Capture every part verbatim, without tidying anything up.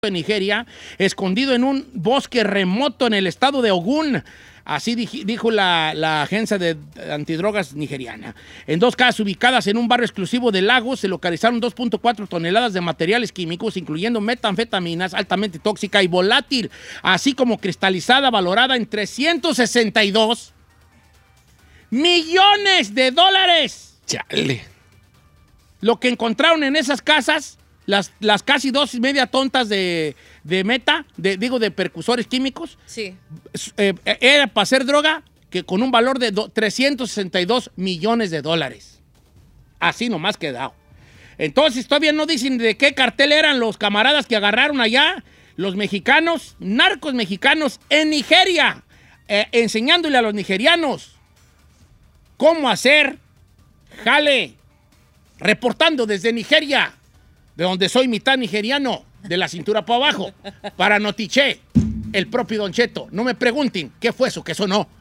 de Nigeria, escondido en un bosque remoto en el estado de Ogún. Así dijo la, la agencia de antidrogas nigeriana. En dos casas ubicadas en un barrio exclusivo de Lagos, se localizaron dos punto cuatro toneladas de materiales químicos, incluyendo metanfetaminas altamente tóxica y volátil, así como cristalizada, valorada en trescientos sesenta y dos millones de dólares. Chale. Lo que encontraron en esas casas, las, las casi dos y media tontas de, de meta, de, digo, de precursores químicos, sí. eh, era para hacer droga que con un valor de do, trescientos sesenta y dos millones de dólares. Así nomás quedado. Entonces, todavía no dicen de qué cartel eran los camaradas que agarraron allá, los mexicanos, narcos mexicanos en Nigeria, eh, enseñándole a los nigerianos cómo hacer jale. Reportando desde Nigeria, de donde soy mitad nigeriano, de la cintura para abajo, para Notiche, el propio Don Cheto. No me pregunten qué fue eso, que eso no.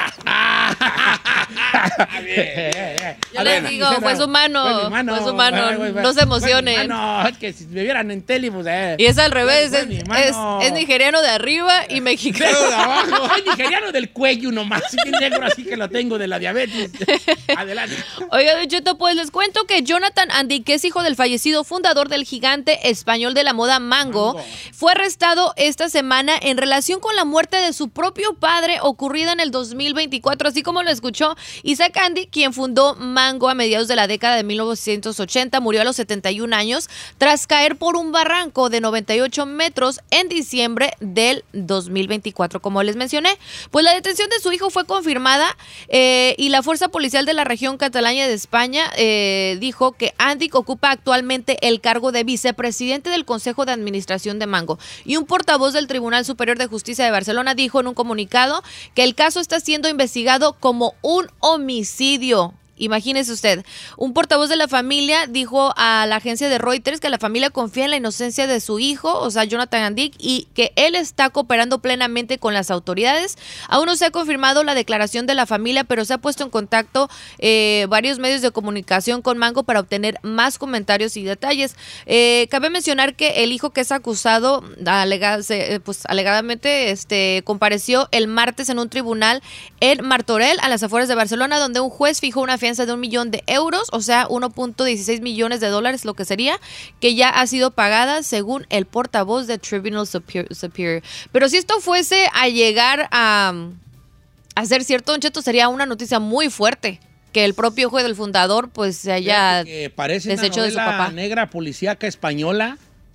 Yo les digo, fue su mano, fue su mano, no se emocionen. No, es que si me vieran en tele, pues, eh. Y es al revés, es, es, es nigeriano de arriba y mexicano de abajo. Es nigeriano del cuello nomás, sí, negro, así que lo tengo de la diabetes. Adelante. Oiga, Don Cheto, pues les cuento que Jonathan Andy, que es hijo del fallecido fundador del gigante español de la moda Mango, Mango, fue arrestado esta semana en relación con la muerte de su propio padre ocurrida en el dos mil veinticuatro, así como lo escuchó. Isaac Andy, quien fundó Mango a mediados de la década de mil novecientos ochenta, murió a los setenta y un años tras caer por un barranco de noventa y ocho metros en diciembre del dos mil veinticuatro. Como les mencioné, pues la detención de su hijo fue confirmada eh, y la Fuerza Policial de la región catalana de España eh, dijo que Andy ocupa actualmente el cargo de vicepresidente del Consejo de Administración de Mango. Y un portavoz del Tribunal Superior de Justicia de Barcelona dijo en un comunicado que el caso está siendo investigado como un homicidio. Imagínese usted, un portavoz de la familia dijo a la agencia de Reuters que la familia confía en la inocencia de su hijo, o sea, Jonathan Andy, y que él está cooperando plenamente con las autoridades. Aún no se ha confirmado la declaración de la familia, pero se ha puesto en contacto eh, varios medios de comunicación con Mango para obtener más comentarios y detalles. Eh, cabe mencionar que el hijo que es acusado, alega, pues, alegadamente este, compareció el martes en un tribunal en Martorell, a las afueras de Barcelona, donde un juez fijó una fianza de un millón de euros, o sea, uno punto dieciséis millones de dólares, lo que sería, que ya ha sido pagada según el portavoz de Tribunal Superior. Pero si esto fuese a llegar a, a ser cierto, Don Cheto, sería una noticia muy fuerte, que el propio hijo del fundador pues se haya deshecho de su papá. Negra policíaca española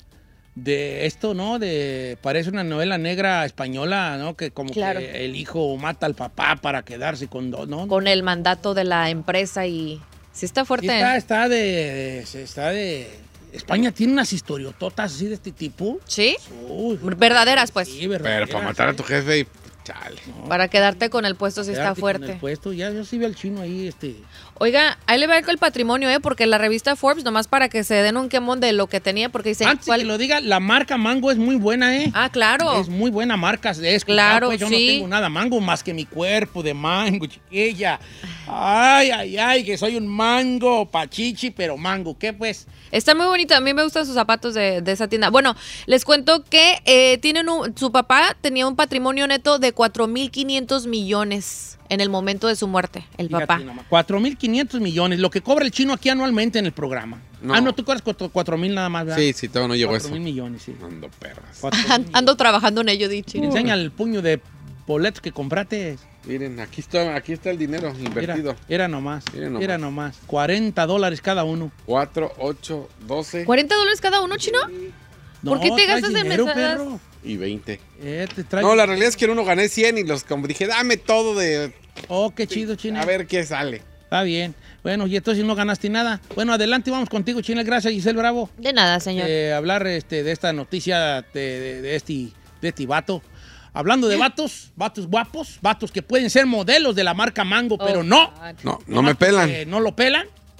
de esto, ¿no? De parece una novela negra española, ¿no? Que como claro. que el hijo mata al papá para quedarse con dos, ¿no? Con el mandato de la empresa y sí está fuerte. Sí está, está de, de, está de. España tiene unas historiototas así de este tipo. ¿Sí? Uy, verdaderas, pues. Sí, verdaderas. Pero para matar a tu jefe y chale. No, para quedarte con el puesto sí está fuerte. Con el puesto, ya yo sí vi al chino ahí, este. Oiga, ahí le veo el patrimonio, ¿eh? Porque la revista Forbes, nomás para que se den un quemón de lo que tenía, porque dice... Antes ¿cuál? Que lo diga, la marca Mango es muy buena, ¿eh? Ah, claro. Es muy buena marca. Es, claro, pues, yo sí. no tengo nada mango más que mi cuerpo de mango, chiquilla. Ay, ay, ay, que soy un mango, pachichi, pero mango, ¿qué pues? Está muy bonito, a mí me gustan sus zapatos de, de esa tienda. Bueno, les cuento que eh, tienen un, su papá tenía un patrimonio neto de cuatro mil quinientos millones en el momento de su muerte, el Fíjate, papá. cuatro mil quinientos millones, lo que cobra el chino aquí anualmente en el programa. No. Ah, no, tú cobras cuatro mil nada más, ¿verdad? Sí, sí, todavía no llegó eso. cuatro mil millones, sí. Ando perras. Ando trabajando en ello, dicho. Uh. Enseña el puño de boletos que compraste. Miren, aquí está, aquí está el dinero invertido. Era, era nomás, Miren nomás. Era nomás. cuarenta dólares cada uno. cuatro, ocho, doce. ¿cuarenta dólares cada uno, chino? No, ¿por qué te gastas en dinero, mesadas? perro. Y veinte. Eh, te trae... No, la realidad es que en uno gané cien y los como dije, dame todo de... Oh, qué chido, Chino. A ver qué sale. Está bien. Bueno, y entonces no ganaste nada. Bueno, adelante, vamos contigo, Chino. Gracias, Giselle Bravo. De nada, señor. Eh, hablar este, de esta noticia de, de, de, este, de este vato. Hablando de vatos, vatos guapos, vatos que pueden ser modelos de la marca Mango, pero oh, no. No, no me pelan. No lo pelan.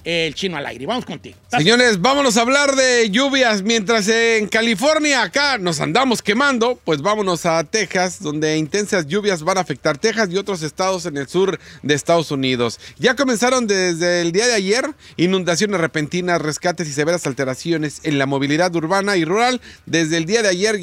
el Chino al aire. Vamos contigo. Señores, vámonos a hablar de lluvias. Mientras en California acá nos andamos quemando, pues vámonos a Texas, donde intensas lluvias van a afectar Texas y otros estados en el sur de Estados Unidos. Ya comenzaron desde el día de ayer inundaciones repentinas, rescates y severas alteraciones en la movilidad urbana y rural. Desde el día de ayer